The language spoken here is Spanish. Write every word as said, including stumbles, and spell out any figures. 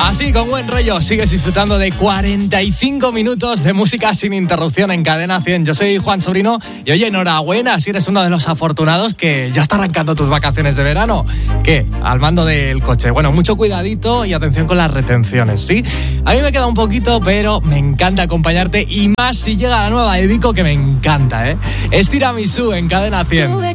Así, con buen rollo, sigues disfrutando de cuarenta y cinco minutos de música sin interrupción en Cadena cien. Yo soy Juan Sobrino y oye, enhorabuena si eres uno de los afortunados que ya está arrancando tus vacaciones de verano. ¿Qué? Al mando del coche. Bueno, mucho cuidadito y atención con las retenciones, ¿sí? A mí me queda un poquito, pero me encanta acompañarte y más si llega la nueva de Vico, que me encanta, ¿eh? Es Tiramisú en Cadena cien.